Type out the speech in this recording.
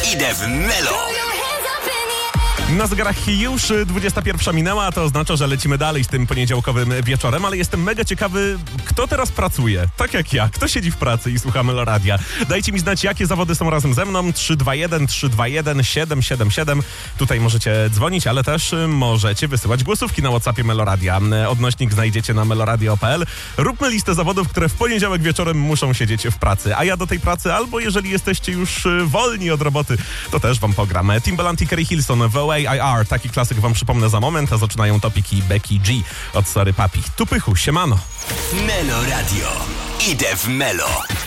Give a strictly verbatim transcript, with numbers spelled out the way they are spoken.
Idę w Melo. Na zegarach już dwudziesta pierwsza minęła, a to oznacza, że lecimy dalej z tym poniedziałkowym wieczorem, ale jestem mega ciekawy, kto teraz pracuje, tak jak ja, kto siedzi w pracy i słucha Meloradia. Dajcie mi znać, jakie zawody są razem ze mną. trzy dwa jeden trzy dwa jeden siedem siedem siedem. Tutaj możecie dzwonić, ale też możecie wysyłać głosówki na WhatsAppie Meloradia. Odnośnik znajdziecie na meloradio kropka p l. Róbmy listę zawodów, które w poniedziałek wieczorem muszą siedzieć w pracy, a ja do tej pracy, albo jeżeli jesteście już wolni od roboty, to też wam pogram. Timbaland i Keri Hilson, The Way I Are. Taki klasyk wam przypomnę za moment, a zaczynają topiki Becky G od Sorry Papi. Tu Pychu, siemano. Meloradio. Idę w Melo.